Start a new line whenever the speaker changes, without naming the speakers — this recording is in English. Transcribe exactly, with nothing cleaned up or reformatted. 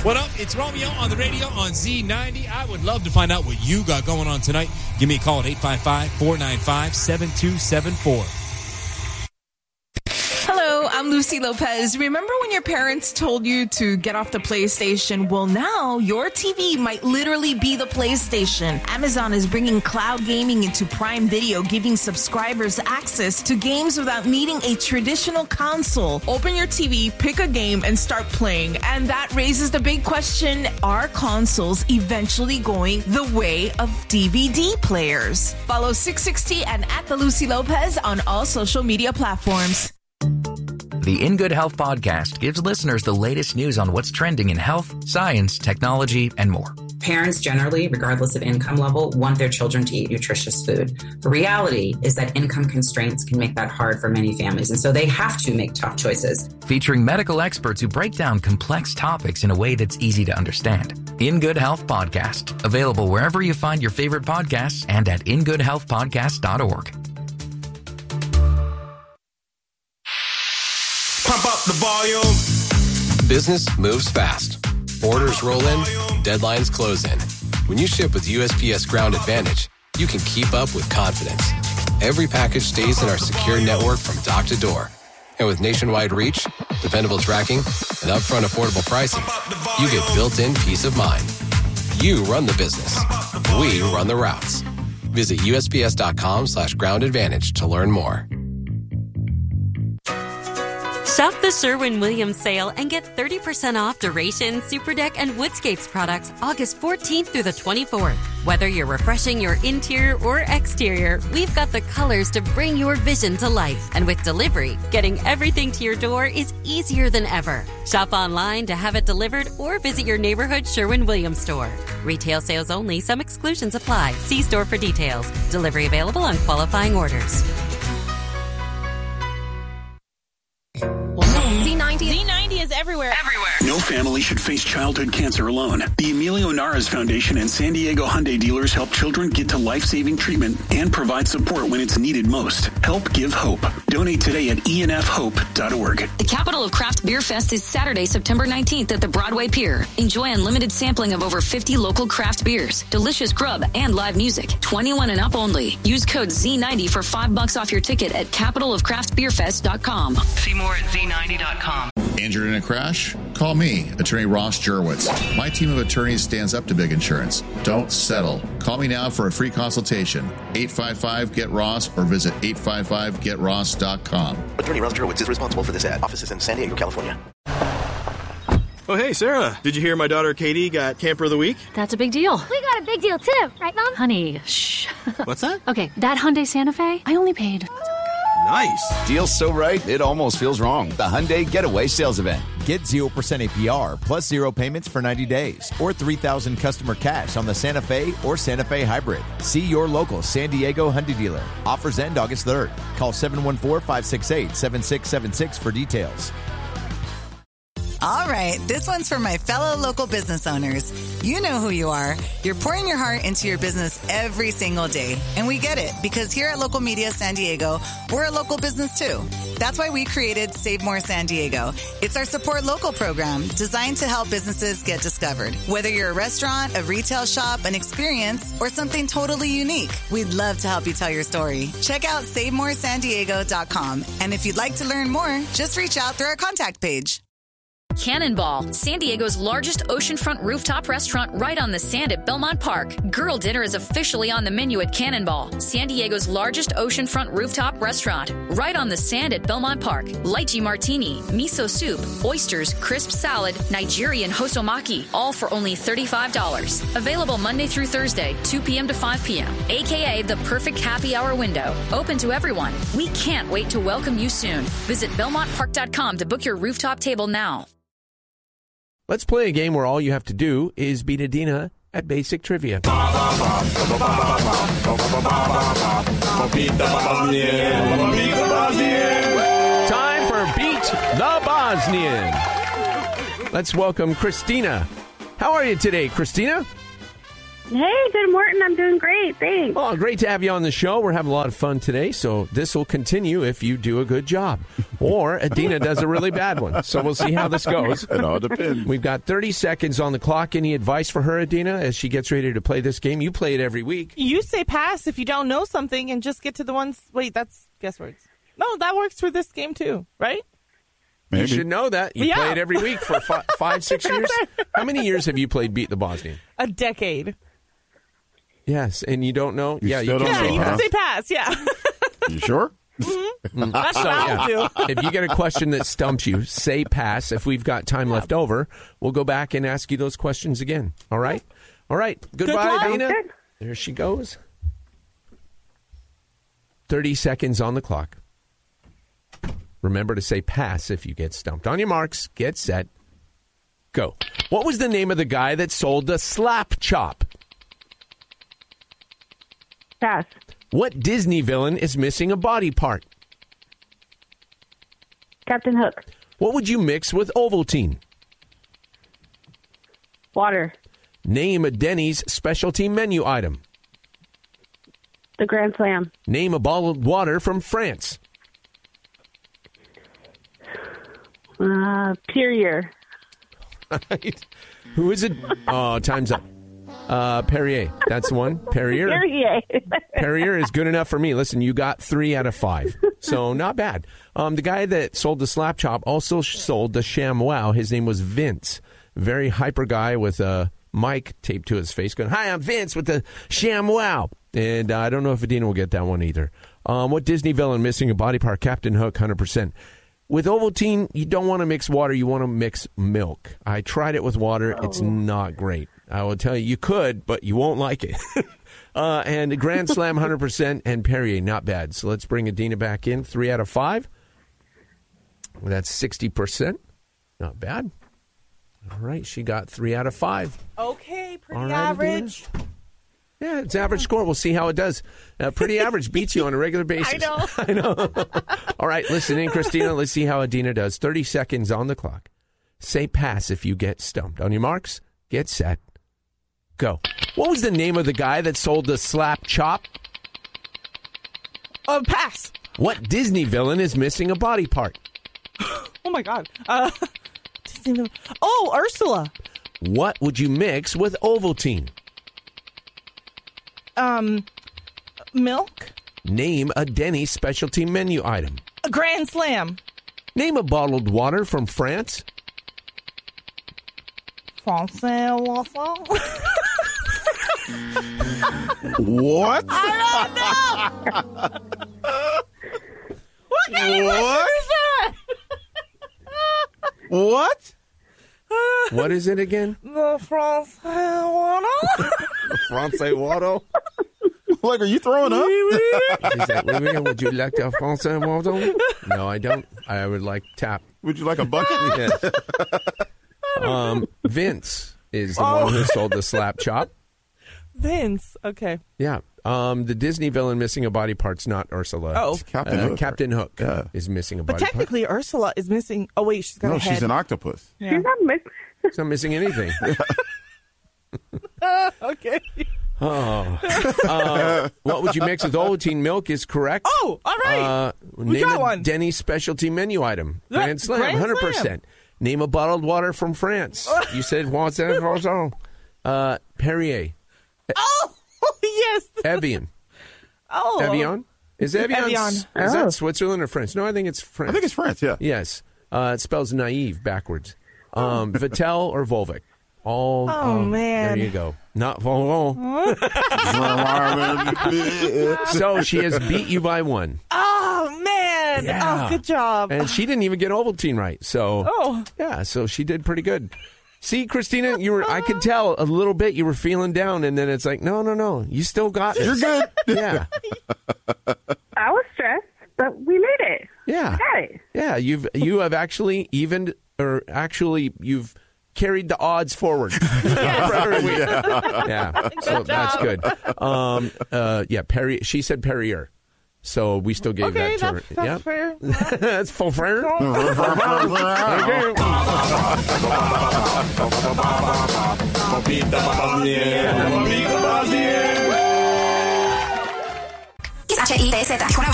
What up? It's Romeo on the radio on Z ninety. I would love to find out what you got going on tonight. Give me a call at eight five five, four nine five, seven two seven four.
Hello, I'm Lucy Lopez. Remember when your parents told you to get off the PlayStation? Well, now your T V might literally be the PlayStation. Amazon is bringing cloud gaming into Prime Video, giving subscribers access to games without needing a traditional console. Open your T V, pick a game, and start playing. And that raises the big question, are consoles eventually going the way of D V D players? Follow six sixty and at the Lucy Lopez on all social media platforms.
The In Good Health podcast gives listeners the latest news on what's trending in health, science, technology, and more.
Parents generally, regardless of income level, want their children to eat nutritious food. The reality is that income constraints can make that hard for many families, and so they have to make tough choices.
Featuring medical experts who break down complex topics in a way that's easy to understand. In Good Health podcast, available wherever you find your favorite podcasts and at in good health podcast dot org.
Pump up the volume. Business moves fast. Orders roll in, deadlines close in. When you ship with U S P S Ground Advantage, you can keep up with confidence. Every package stays in our secure network from dock to door. And with nationwide reach, dependable tracking, and upfront affordable pricing, you get built-in peace of mind. You run the business. We run the routes. Visit U S P S dot com slash ground advantage to learn more.
Shop the Sherwin-Williams sale and get thirty percent off Duration, Superdeck, and Woodscapes products August fourteenth through the twenty-fourth. Whether you're refreshing your interior or exterior, we've got the colors to bring your vision to life. And with delivery, getting everything to your door is easier than ever. Shop online to have it delivered or visit your neighborhood Sherwin-Williams store. Retail sales only. Some exclusions apply. See store for details. Delivery available on qualifying orders.
Z ninety. Z ninety is everywhere. Everywhere.
No family should face childhood cancer alone. The Emilio Naras Foundation and San Diego Hyundai dealers help children get to life-saving treatment and provide support when it's needed most. Help give hope. Donate today at E N F hope dot org.
The Capital of Craft Beer Fest is Saturday, September nineteenth at the Broadway Pier. Enjoy unlimited sampling of over fifty local craft beers, delicious grub, and live music. twenty-one and up only. Use code Z ninety for five bucks off your ticket at capital of craft beer fest dot com.
See more at Z ninety dot com.
Injured in a crash? Call me, Attorney Ross Jurwitz. My team of attorneys stands up to big insurance. Don't settle. Call me now for a free consultation. eight five five, get ross or visit eight five five get ross dot com.
Attorney Ross Jurwitz is responsible for this ad. Offices in San Diego, California.
Oh, hey, Sarah. Did you hear my daughter Katie got Camper of the Week?
That's a big deal.
We got a big deal, too. Right, Mom?
Honey, shh.
What's that?
Okay, that Hyundai Santa Fe, I only paid...
Nice.
Deal's so right, it almost feels wrong. The Hyundai Getaway Sales Event. Get zero percent A P R plus zero payments for ninety days or three thousand customer cash on the Santa Fe or Santa Fe Hybrid. See your local San Diego Hyundai dealer. Offers end August third. Call seven one four, five six eight, seven six seven six for details.
All right, this one's for my fellow local business owners. You know who you are. You're pouring your heart into your business every single day. And we get it, because here at Local Media San Diego, we're a local business too. That's why we created Save More San Diego. It's our support local program designed to help businesses get discovered. Whether you're a restaurant, a retail shop, an experience, or something totally unique, we'd love to help you tell your story. Check out save more san diego dot com. And if you'd like to learn more, just reach out through our contact page.
Cannonball, San Diego's largest oceanfront rooftop restaurant right on the sand at Belmont Park. Girl dinner is officially on the menu at Cannonball, San Diego's largest oceanfront rooftop restaurant right on the sand at Belmont Park. Lychee martini, miso soup, oysters, crisp salad, Nigerian hosomaki, all for only thirty-five dollars. Available Monday through Thursday, two p.m. to five p.m., aka the perfect happy hour window. Open to everyone. We can't wait to welcome you soon. Visit belmont park dot com to book your rooftop table now.
Let's play a game where all you have to do is beat Adina at basic trivia. Time for Beat the Bosnian. Let's welcome Christina. How are you today, Christina?
Hey, good morning. I'm doing great. Thanks.
Oh, great to have you on the show. We're having a lot of fun today, so this will continue if you do a good job. Or Adina does a really bad one. So we'll see how this goes.
It all depends.
We've got thirty seconds on the clock. Any advice for her, Adina, as she gets ready to play this game? You play it every week.
You say pass if you don't know something and just get to the ones. Wait, that's guess words. No, that works for this game too, right?
Maybe.
You should know that. You
Yeah.
play it every week for five, five, six years. How many years have you played Beat the Bosnian?
A decade.
Yes, and you don't know?
You
yeah,
still
you
don't
can
Yeah,
say
you can
pass.
say pass. Yeah.
You sure?
Mm-hmm. That's
So,
what I'll
yeah,
do.
if you get a question that stumps you, say pass. If we've got time left over, we'll go back and ask you those questions again. All right? All right. Goodbye,
luck.
Adina.
Good.
There she goes. thirty seconds on the clock. Remember to say pass if you get stumped. On your marks, get set, go. What was the name of the guy that sold the slap chop?
Pass.
What Disney villain is missing a body part?
Captain Hook.
What would you mix with Ovaltine?
Water.
Name a Denny's specialty menu item.
The Grand Slam.
Name a bottled water from France.
Uh, Perrier.
Right. Who is it? Oh, time's up. Uh, Perrier. That's the one. Perrier.
Perrier.
Perrier is good enough for me. Listen, you got three out of five. So not bad. Um, the guy that sold the slap chop also sold the ShamWow. His name was Vince. Very hyper guy with a mic taped to his face going, "Hi, I'm Vince with the ShamWow." And uh, I don't know if Adina will get that one either. Um, what Disney villain missing a body part? Captain Hook, one hundred percent. With Ovaltine, you don't want to mix water. You want to mix milk. I tried it with water. It's not great. I will tell you, you could, but you won't like it. uh, and Grand Slam, one hundred percent, and Perrier, not bad. So let's bring Adina back in. Three out of five. That's sixty percent. Not bad. All right, she got three out of five.
Okay, pretty
All right,
average.
Adina. Yeah, it's average score. We'll see how it does. Uh, pretty average beats you on a regular basis.
I know.
I know. All right, listen in, Christina. Let's see how Adina does. thirty seconds on the clock. Say pass if you get stumped. On your marks, get set, go. What was the name of the guy that sold the slap chop?
Uh, pass.
What Disney villain is missing a body part?
Oh, my God. Uh, Disney- oh, Ursula.
What would you mix with Ovaltine?
Um, milk.
Name a Denny's specialty menu item.
A Grand Slam.
Name a bottled water from France.
Français waffle.
What?
I don't know. What kind of
What?
is that?
What?
What is it again?
The Français waffle.
Francais water? Like, are you throwing up?
Is that Olivia? Would you like a Francais water? No, I don't. I would like tap.
Would you like a bucket?
Yes. Um, Vince is the
Oh.
one who sold the slap chop.
Vince. Okay.
Yeah. Um, the Disney villain missing a body part's not Ursula.
Oh.
Captain
Uh,
Hook.
Captain Hook
Yeah.
is missing a
But
body
technically, Ursula is missing. Oh, wait, she's got
No,
a head.
she's an octopus.
Yeah.
She's not mixed.
part. She's not missing anything.
Okay.
Oh. Uh, what would you mix with Ovaltine? Milk is correct.
Oh, all right.
Uh,
We
name
got
a
one.
Denny's specialty menu item.
Yeah,
Grand Slam,
Grand
one hundred percent. Name a bottled water from France. You said what's that? What's that? Uh, Perrier.
Oh, yes.
Evian.
Oh.
Evian? Is Evian,
Evian.
Is
Oh.
that Switzerland or France? No, I think it's France.
I think it's France, yeah.
Yes. Uh, it spells naive backwards. Um, Vittel or Volvic? All.
Oh,
um,
man.
There you go. Not Volvo. So she has beat you by one.
Oh, man.
Yeah.
Oh, good job.
And she didn't even get Ovaltine right. So,
Oh.
yeah, so she did pretty good. See, Christina, you were I could tell a little bit you were feeling down, and then it's like, no, no, no. You still got it.
You're good.
Yeah.
I was stressed, but we made it.
Yeah.
We got it.
Yeah, you've you have actually evened or actually you've carried the odds forward. Yeah. Yeah. So that's good. Um uh yeah, Perry she said Perrier. So we still gave
Okay,
that to
that's,
her.
that's
Yep.
fair.
That's full fair.
H I P S Z,